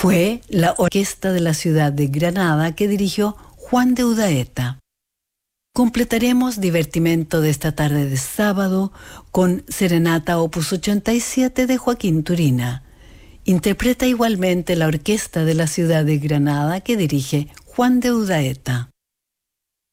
Fue la orquesta de la ciudad de Granada que dirigió Juan de Udaeta. Completaremos divertimento de esta tarde de sábado con Serenata Opus 87 de Joaquín Turina. Interpreta igualmente la orquesta de la ciudad de Granada que dirige Juan de Udaeta.